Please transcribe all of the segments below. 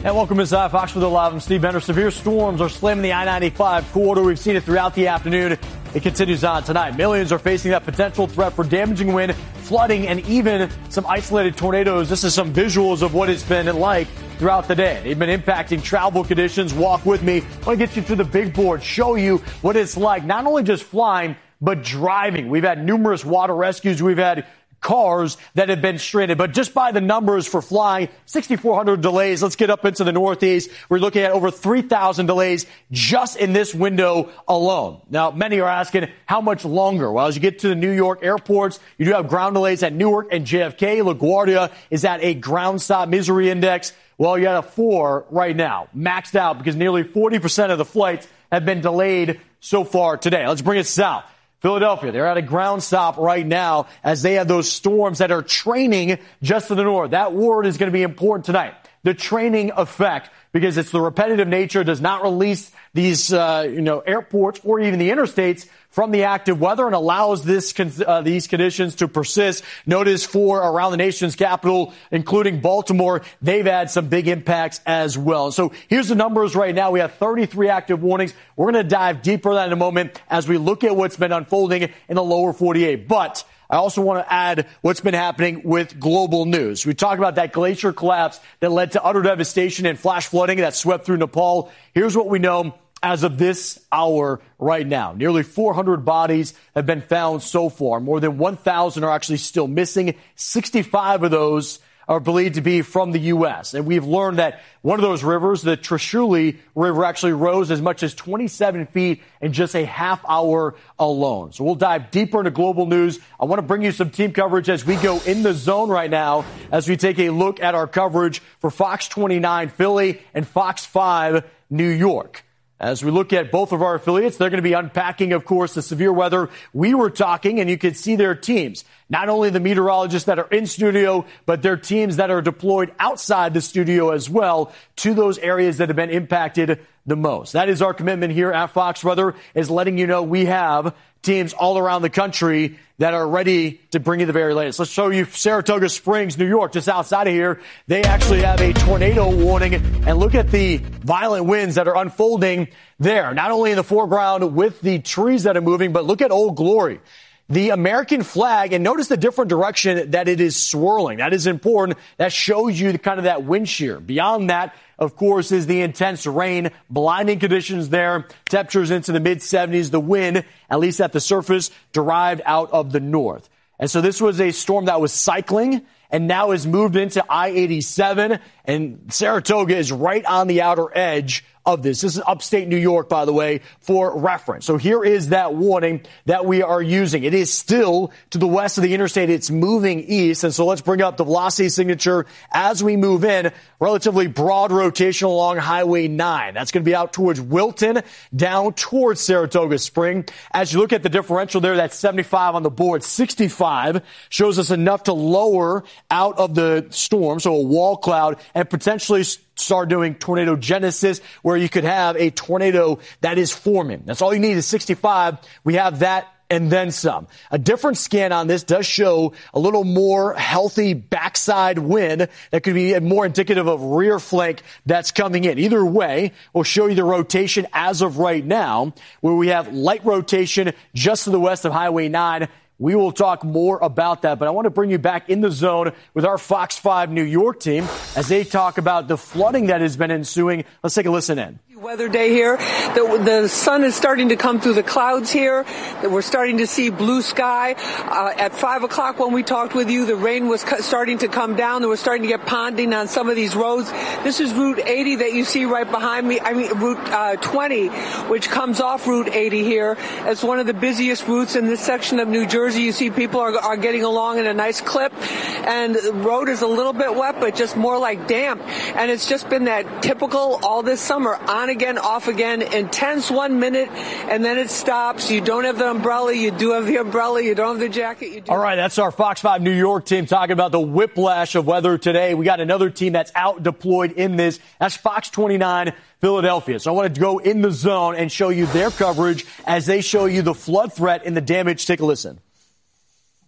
And welcome inside Fox Weather Live. I'm Steve Bender. Severe storms are slamming the I-95 corridor. We've seen it throughout the afternoon. It continues on tonight. Millions are facing that potential threat for damaging wind, flooding, and even some isolated tornadoes. This is some visuals of what it's been like throughout the day. They've been impacting travel conditions. Walk with me. I want to get you to the big board, show you what it's like, not only just flying, but driving. We've had numerous water rescues. We've had cars that have been stranded. But just by the numbers for flying, 6,400 delays. Let's get up into the Northeast. We're looking at over 3,000 delays just in this window alone. Now, many are asking how much longer? Well, as you get to the New York airports, you do have ground delays at Newark and JFK. LaGuardia is at a ground stop misery index. Well, you're at a 4 right now, maxed out because nearly 40% of the flights have been delayed so far today. Let's bring it south. Philadelphia, they're at a ground stop right now as they have those storms that are training just to the north. That word is going to be important tonight. The training effect, because it's the repetitive nature, does not release these, airports or even the interstates from the active weather and allows these conditions to persist. Notice for around the nation's capital, including Baltimore, they've had some big impacts as well. So here's the numbers right now. We have 33 active warnings. We're going to dive deeper into that in a moment as we look at what's been unfolding in the lower 48. But I also want to add what's been happening with global news. We talked about that glacier collapse that led to utter devastation and flash flooding that swept through Nepal. Here's what we know as of this hour right now. Nearly 400 bodies have been found so far. More than 1,000 are actually still missing. 65 of those are believed to be from the U.S. And we've learned that one of those rivers, the Trishuli River, actually rose as much as 27 feet in just a half hour alone. So we'll dive deeper into global news. I want to bring you some team coverage as we go in the zone right now as we take a look at our coverage for Fox 29 Philly and Fox 5 New York. As we look at both of our affiliates, they're going to be unpacking, of course, the severe weather we were talking, and you can see their teams. Not only the meteorologists that are in studio, but their teams that are deployed outside the studio as well to those areas that have been impacted the most. That is our commitment here at Fox Weather, is letting you know we have teams all around the country that are ready to bring you the very latest. Let's show you Saratoga Springs, New York, just outside of here. They actually have a tornado warning, and look at the violent winds that are unfolding there. Not only in the foreground with the trees that are moving, but look at Old Glory. The American flag, and notice the different direction that it is swirling. That is important. That shows you kind of that wind shear. Beyond that, of course, is the intense rain, blinding conditions there, temperatures into the mid-70s, the wind, at least at the surface, derived out of the north. And so this was a storm that was cycling and now has moved into I-87, and Saratoga is right on the outer edge of this. This is upstate New York, by the way, for reference. So here is that warning that we are using. It is still to the west of the interstate. It's moving east. And so let's bring up the velocity signature as we move in. Relatively broad rotation along Highway 9. That's going to be out towards Wilton, down towards Saratoga Spring. As you look at the differential there, that's 75 on the board. 65 shows us enough to lower out of the storm, so a wall cloud, and potentially start doing tornado genesis, where you could have a tornado that is forming. That's all you need is 65. We have that and then some. A different scan on this does show a little more healthy backside wind that could be more indicative of rear flank that's coming in. Either way, we'll show you the rotation as of right now, where we have light rotation just to the west of Highway 9. We will talk more about that, but I want to bring you back in the zone with our Fox 5 New York team as they talk about the flooding that has been ensuing. Let's take a listen in. Weather day here. The sun is starting to come through the clouds here. We're starting to see blue sky. At 5 o'clock when we talked with you, the rain was starting to come down. There was starting to get ponding on some of these roads. This is Route 80 that you see right behind me. Route 20, which comes off Route 80 here. It's one of the busiest routes in this section of New Jersey. You see people are getting along in a nice clip, and the road is a little bit wet, but just more like damp. And it's just been that typical all this summer, on again, off again, intense 1 minute, and then it stops. You don't have the umbrella. You do have the umbrella. You don't have the jacket. All right, that's our Fox 5 New York team talking about the whiplash of weather today. We got another team that's out deployed in this. That's Fox 29 Philadelphia. So I want to go in the zone and show you their coverage as they show you the flood threat and the damage. Take a listen.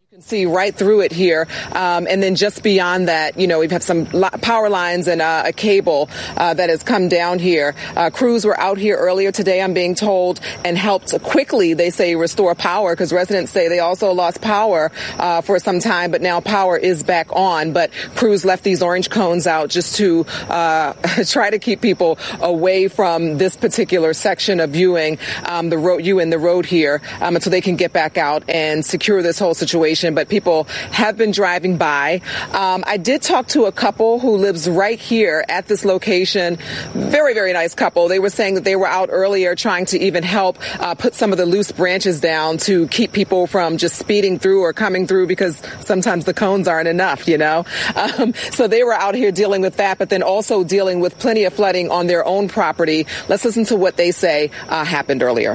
You can see right through it here. And then just beyond that, we've had some power lines and a cable that has come down here. Crews were out here earlier today, I'm being told, and helped quickly, they say, restore power, because residents say they also lost power for some time, but now power is back on. But crews left these orange cones out just to try to keep people away from this particular section of viewing the road here, until they can get back out and secure this whole situation. But people have been driving by. I did talk to a couple who lives right here at this location. Very, very nice couple. They were saying that they were out earlier trying to even help put some of the loose branches down to keep people from just speeding through or coming through, because sometimes the cones aren't enough, So they were out here dealing with that, but then also dealing with plenty of flooding on their own property. Let's listen to what they say happened earlier.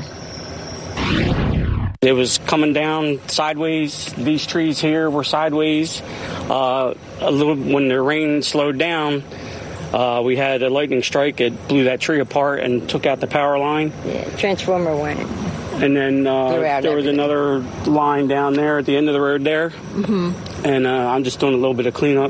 It was coming down sideways. These trees here were sideways. When the rain slowed down, we had a lightning strike. It blew that tree apart and took out the power line. Yeah, transformer went. And then there was another line down there at the end of the road there. Mm-hmm. And I'm just doing a little bit of cleanup.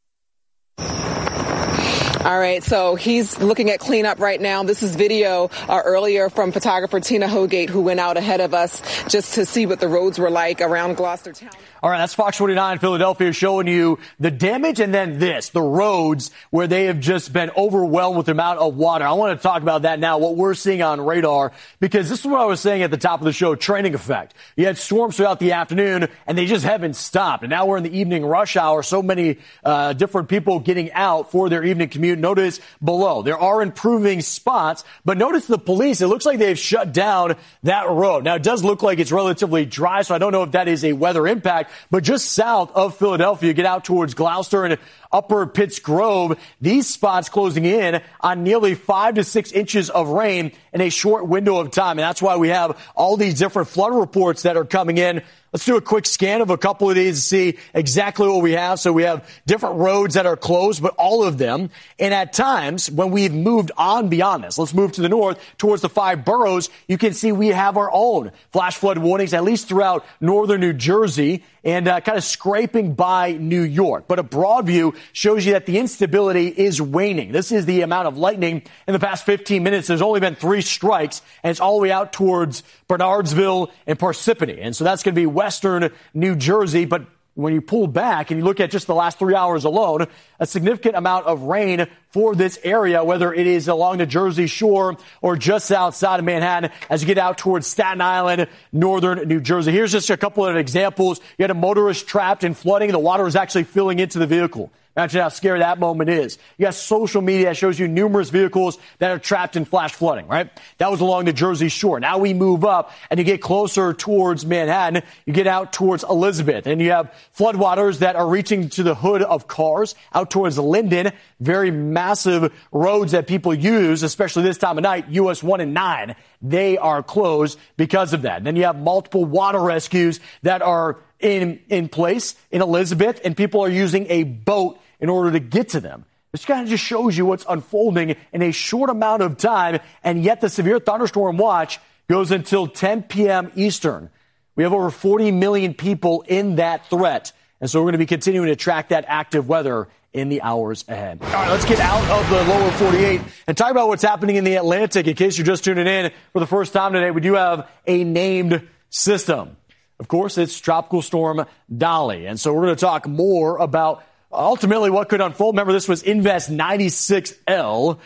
All right, so he's looking at cleanup right now. This is video earlier from photographer Tina Hogate, who went out ahead of us just to see what the roads were like around Gloucester Town. All right, that's Fox 49 Philadelphia showing you the damage, and then the roads where they have just been overwhelmed with the amount of water. I want to talk about that now, what we're seeing on radar, because this is what I was saying at the top of the show, training effect. You had storms throughout the afternoon, and they just haven't stopped. And now we're in the evening rush hour, so many different people getting out for their evening commute. Notice below, there are improving spots, but notice the police, it looks like they've shut down that road. Now, it does look like it's relatively dry, so I don't know if that is a weather impact. But just south of Philadelphia, get out towards Gloucester and Upper Pitts Grove, these spots closing in on nearly 5 to 6 inches of rain in a short window of time. And that's why we have all these different flood reports that are coming in. Let's do a quick scan of a couple of these to see exactly what we have. So we have different roads that are closed, but all of them. And at times, when we've moved on beyond this, let's move to the north towards the 5 boroughs. You can see we have our own flash flood warnings, at least throughout northern New Jersey and kind of scraping by New York. But a broad view shows you that the instability is waning. This is the amount of lightning in the past 15 minutes. There's only been 3 strikes, and it's all the way out towards Bernardsville and Parsippany. And so that's going to be western New Jersey. But when you pull back and you look at just the last 3 hours alone, a significant amount of rain for this area, whether it is along the Jersey Shore or just outside of Manhattan as you get out towards Staten Island, northern New Jersey. Here's just a couple of examples. You had a motorist trapped in flooding. The water is actually filling into the vehicle. Imagine how scary that moment is. You got social media that shows you numerous vehicles that are trapped in flash flooding, right? That was along the Jersey Shore. Now we move up and you get closer towards Manhattan. You get out towards Elizabeth and you have floodwaters that are reaching to the hood of cars out towards Linden. Very massive roads that people use, especially this time of night. US 1 and 9, they are closed because of that. And then you have multiple water rescues that are in place in Elizabeth, and people are using a boat in order to get to them. This kind of just shows you what's unfolding in a short amount of time, and yet the severe thunderstorm watch goes until 10 p.m. Eastern. We have over 40 million people in that threat, and so we're going to be continuing to track that active weather in the hours ahead. All right, let's get out of the lower 48 and talk about what's happening in the Atlantic. In case you're just tuning in for the first time today, we do have a named system. Of course, it's Tropical Storm Dolly. And so we're going to talk more about ultimately what could unfold. Remember, this was Invest 96L,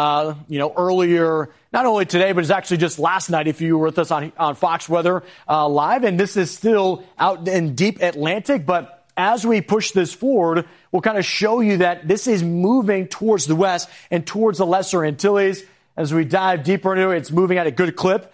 earlier, not only today, but it's actually just last night if you were with us on Fox Weather Live. And this is still out in deep Atlantic. But as we push this forward, we'll kind of show you that this is moving towards the west and towards the Lesser Antilles. As we dive deeper into it, it's moving at a good clip.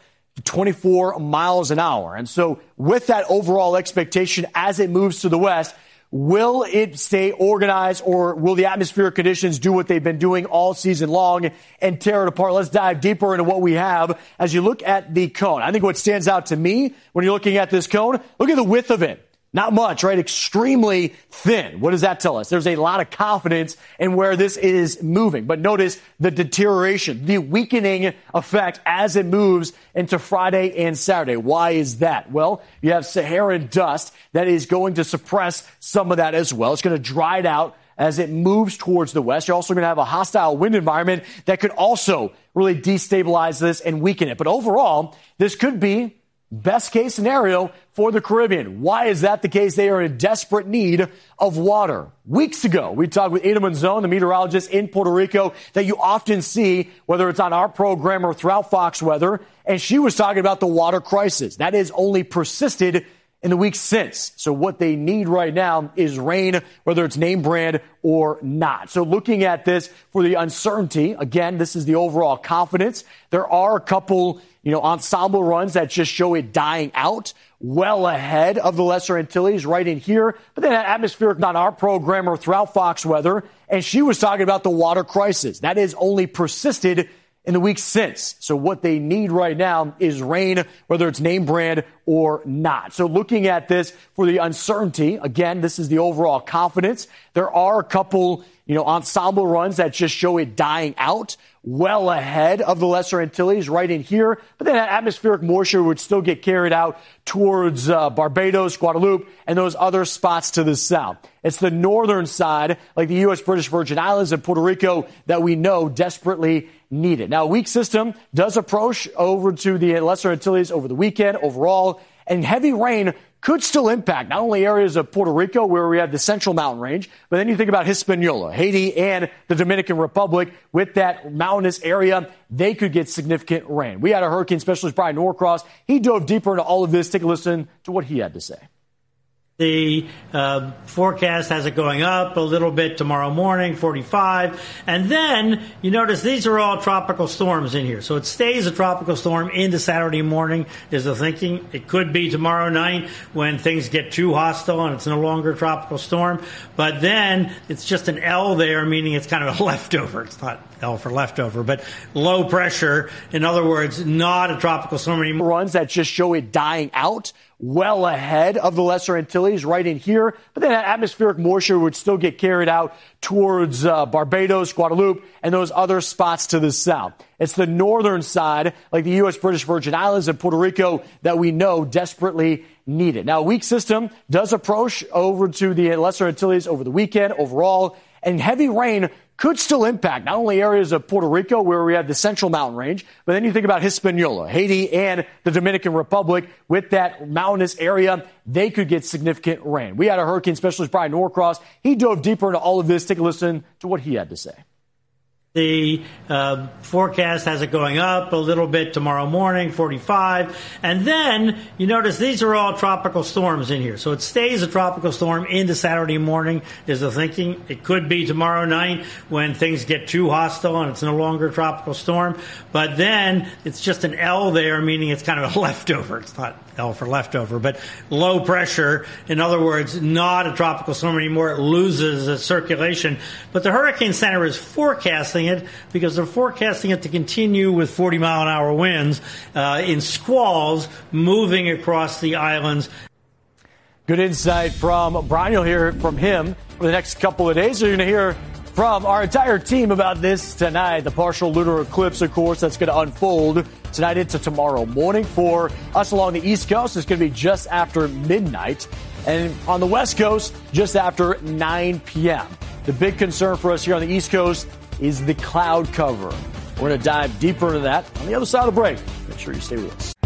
24 miles an hour. And so with that overall expectation as it moves to the west, will it stay organized or will the atmospheric conditions do what they've been doing all season long and tear it apart? Let's dive deeper into what we have as you look at the cone. I think what stands out to me when you're looking at this cone, look at the width of it. Not much, right? Extremely thin. What does that tell us? There's a lot of confidence in where this is moving. But notice the deterioration, the weakening effect as it moves into Friday and Saturday. Why is that? Well, you have Saharan dust that is going to suppress some of that as well. It's going to dry it out as it moves towards the west. You're also going to have a hostile wind environment that could also really destabilize this and weaken it. But overall, this could be best case scenario for the Caribbean. Why is that the case? They are in desperate need of water. Weeks ago, we talked with Ida Monzon, the meteorologist in Puerto Rico that you often see, whether it's on our program or throughout Fox Weather, and she was talking about the water crisis. That has only persisted in the weeks since. So what they need right now is rain, whether it's name brand or not. So looking at this for the uncertainty, again, this is the overall confidence. There are a couple, ensemble runs that just show it dying out well ahead of the Lesser Antilles right in here. But then atmospheric on our program or throughout Fox Weather, and she was talking about the water crisis. That has only persisted in the weeks since. So what they need right now is rain, whether it's name brand or not. So looking at this for the uncertainty, again, this is the overall confidence. There are a couple, ensemble runs that just show it dying out well ahead of the Lesser Antilles right in here. But then atmospheric moisture would still get carried out towards Barbados, Guadeloupe, and those other spots to the south. It's the northern side, like the U.S. British Virgin Islands and Puerto Rico, that we know desperately need it. Now, a weak system does approach over to the Lesser Antilles over the weekend overall, and heavy rain could still impact not only areas of Puerto Rico where we have the central mountain range, but then you think about Hispaniola, Haiti, and the Dominican Republic with that mountainous area. They could get significant rain. We had a hurricane specialist, Brian Norcross. He dove deeper into all of this. Take a listen to what he had to say. The forecast has it going up a little bit tomorrow morning, 45. And then you notice these are all tropical storms in here. So it stays a tropical storm into Saturday morning is the thinking. It could be tomorrow night when things get too hostile and it's no longer a tropical storm. But then it's just an L there, meaning it's kind of a leftover. It's not L for leftover, but low pressure. In other words, not a tropical storm anymore. Runs that just show it dying out well ahead of the Lesser Antilles right in here. But then atmospheric moisture would still get carried out towards Barbados, Guadeloupe, and those other spots to the south. It's the northern side, like the U.S. British Virgin Islands and Puerto Rico, that we know desperately need it. Now, a weak system does approach over to the Lesser Antilles over the weekend overall, and heavy rain could still impact not only areas of Puerto Rico where we have the central mountain range, but then you think about Hispaniola, Haiti, and the Dominican Republic with that mountainous area. They could get significant rain. We had a hurricane specialist, Brian Norcross. He dove deeper into all of this. Take a listen to what he had to say. The forecast has it going up a little bit tomorrow morning, 45. And then you notice these are all tropical storms in here. So it stays a tropical storm into Saturday morning is the thinking. It could be tomorrow night when things get too hostile and it's no longer a tropical storm. But then it's just an L there, meaning it's kind of a leftover. It's not L for leftover, but low pressure. In other words, not a tropical storm anymore. It loses its circulation. But the Hurricane Center is forecasting it because they're forecasting it to continue with 40-mile-an-hour winds in squalls moving across the islands. Good insight from Brian. You'll hear from him for the next couple of days. You're going to hear from our entire team about this tonight. The partial lunar eclipse, of course, that's going to unfold tonight into tomorrow morning. For us along the East Coast, it's going to be just after midnight. And on the West Coast, just after 9 p.m. The big concern for us here on the East Coast is the cloud cover. We're going to dive deeper into that on the other side of the break. Make sure you stay with us.